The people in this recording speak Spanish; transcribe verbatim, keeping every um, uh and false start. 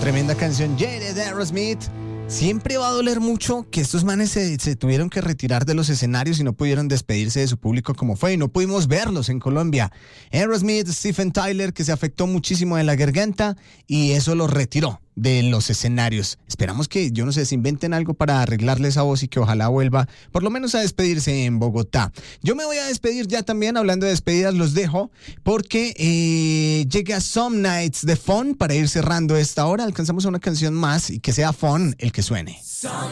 Tremenda canción, Jaded de Aerosmith. Siempre va a doler mucho que estos manes se, se tuvieron que retirar de los escenarios y no pudieron despedirse de su público como fue, y no pudimos verlos en Colombia. Aerosmith, Stephen Tyler, que se afectó muchísimo de la garganta y eso lo retiró de los escenarios. Esperamos que, yo no sé, se inventen algo para arreglarle esa voz y que ojalá vuelva por lo menos a despedirse en Bogotá. Yo me voy a despedir ya también, hablando de despedidas, los dejo porque eh, llega Some Nights de Fun para ir cerrando esta hora. Alcanzamos a una canción más y que sea Fun el que suene.